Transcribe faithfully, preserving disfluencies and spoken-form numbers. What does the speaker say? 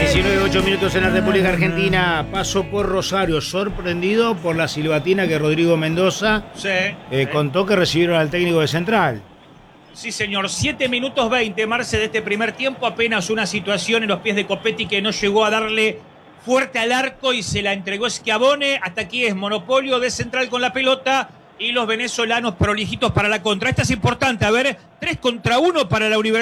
diecinueve, ocho minutos en la República Argentina. Paso por Rosario, sorprendido por la silbatina que Rodrigo Mendoza Sí, eh, sí. contó que recibieron al técnico de Central. Sí, señor. siete minutos veinte, Marce, de este primer tiempo. Apenas una situación en los pies de Copetti que no llegó a darle fuerte al arco y se la entregó Schiavone. Hasta aquí es monopolio de Central con la pelota y los venezolanos prolijitos para la contra. Esta es importante. A ver, tres contra uno para la Universidad.